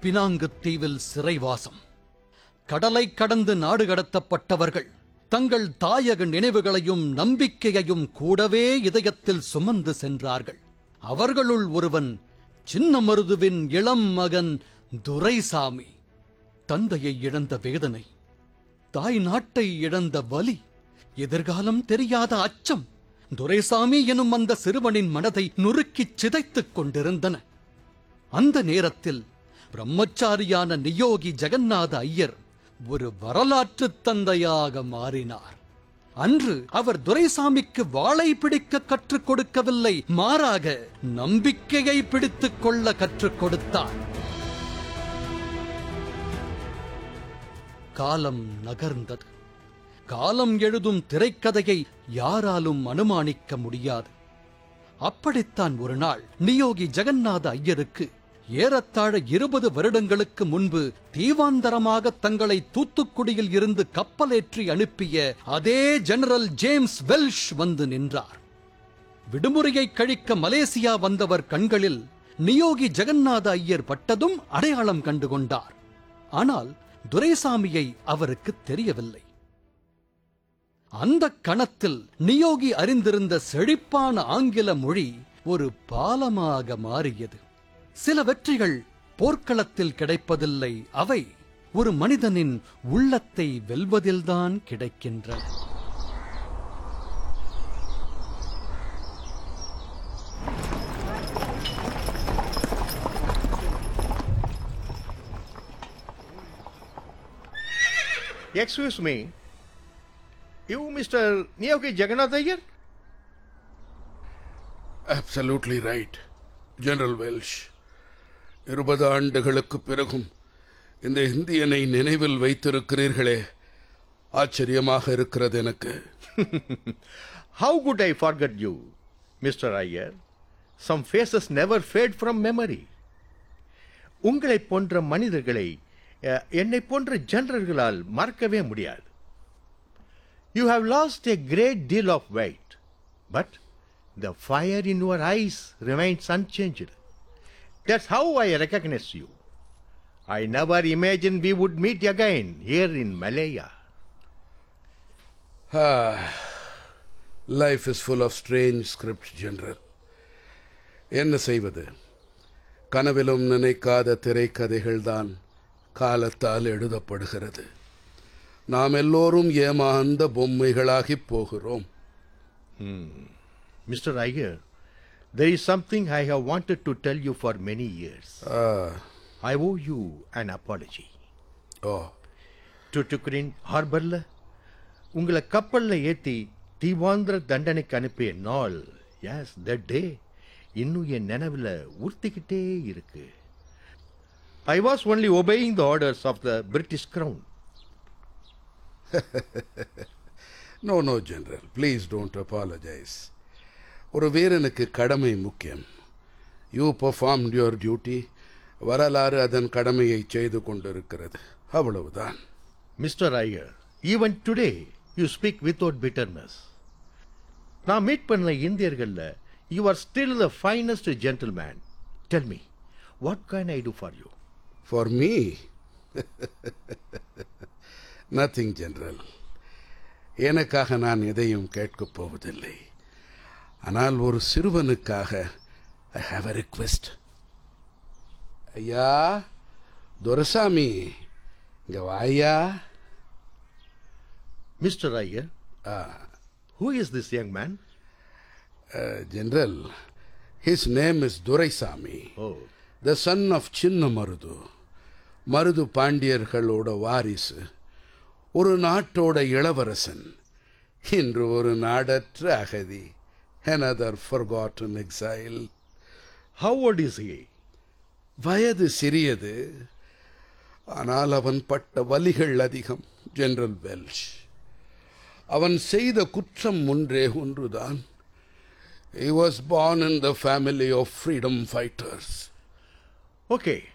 பினாங்குத் தீவில் சிறைவாசம். கடலை கடந்து நாடு கடத்தப்பட்டவர்கள் தங்கள் தாயக நினைவுகளையும் நம்பிக்கையையும் கூடவே இதயத்தில் சுமந்து சென்றார்கள். அவர்களுள் ஒருவன் சின்னமருதுவின் இளம் மகன் துரைசாமி. தந்தையை இழந்த வேதனை, தாய் நாட்டை இழந்த வலி, எதிர்காலம் தெரியாத அச்சம் துரைசாமி எனும் அந்த சிறுவனின் மனதை நுறுக்கிச் சிதைத்துக் கொண்டிருந்தன. அந்த நேரத்தில் பிரம்மச்சாரியான நியோகி ஜெகநாத ஐயர் ஒரு வரலாற்று தந்தையாக மாறினார். அன்று அவர் துரைசாமிக்கு வாளை பிடிக்க கற்றுக் கொடுக்கவில்லை, மாறாக நம்பிக்கையை பிடித்துக் கொள்ள கற்றுக் கொடுத்தார். காலம் நகர்ந்தது. காலம் எழுதும் திரைக்கதையை யாராலும் அனுமானிக்க முடியாது. அப்படித்தான் ஒரு நாள் நியோகி ஜெகநாத ஐயருக்கு ஏறத்தாழ 20 வருடங்களுக்கு முன்பு தீவாந்தரமாக தங்களை தூத்துக்குடியில் இருந்து கப்பலேற்றி அனுப்பிய அதே ஜெனரல் ஜேம்ஸ் வெல்ஷ் வந்து நின்றார். விடுமுறையை கழிக்க மலேசியா வந்தவர் கண்களில் நியோகி ஜெகநாத ஐயர் பட்டதும் அடையாளம் கண்டு கொண்டார். ஆனால் துரைசாமியை அவருக்கு தெரியவில்லை. அந்த கணத்தில் நியோகி அறிந்திருந்த செழிப்பான ஆங்கில மொழி ஒரு பாலமாக மாறியது. சில வெற்றிகள் போர்க்களத்தில் கிடைப்பதில்லை, அவை ஒரு மனிதனின் உள்ளத்தை வெல்வதில்தான் கிடைக்கின்றன. Excuse me, you Mr. Niyogi Jagannath Iyer? Absolutely right, General Welsh. 20 ஆண்டுகளுக்கு பிறகும் இந்த இந்தியனை நினைவில் வைத்திருக்கிறீர்களே, ஆச்சரியமாக இருக்கிறது எனக்கு. How could I forget you, Mr. Iyer? Some faces never fade from memory. உங்களை போன்ற மனிதர்களை என்னை போன்ற ஜெனரல்களால் மறக்கவே முடியாது. You have lost a great deal of weight, but the fire in your eyes remains unchanged. That's how I recognize you. I never imagined we would meet again here in Malaya. Life is full of strange scripts, General. என்ன செய்வது? கனவிலும் நினைக்காத திரைக்கதைகள்தான் காலத்தால் எழுதப்படுகிறது. நாம் எல்லோரும் ஏமாந்த பொம்மைகளாகி போகிறோம். Mr. Iyer, there is something I have wanted to tell you for many years. I owe you an apology. டுட்டுக்குரின் ஹார்பர்ல உங்களை கப்பல்ல ஏத்தி தீவாந்திர தண்டனைக்கு அனுப்பிய நாள், எஸ் that day, இன்னும் என் நினைவுல உறுத்திக்கிட்டே இருக்கு. I was only obeying the orders of the British Crown. No, General. Please don't apologize. ஒரு வீரனுக்கு கடமை முக்கியம். You performed your duty. வரலாறு அதன் கடமையை செய்து கொண்டிருக்கிறது, அவ்வளவுதான். Mr. Iyer, even today you speak without bitterness. நான் மீட் பண்ண இந்தியர்கள்ல you are still the finest gentleman. Tell me, what can I do for you? For me? Nothing, General. எனக்காக நான் எதையும் கேட்கப் போவதில்லை. ஆனால் ஒரு சிறுவனுக்காக I have a request. ஐயா துரைசாமி, இங்க வாயா. Mr. Iyer, who is this young man? General, his name is Duraisamy. Oh. The son of Chinna Marudhu. Marudhu பாண்டியர்களோட வாரிசு, ஒரு நாட்டோட இளவரசன், இன்று ஒரு நாடற்ற அகதி. Another forgotten exile. How old is he? வயது சிறியது, ஆனால் அவன் பட்ட வலிகள் அதிகம், ஜெனரல் வெல்ஷ். அவன் செய்த குற்றம் ஒன்றுதான். He was born in the family of freedom fighters. Okay,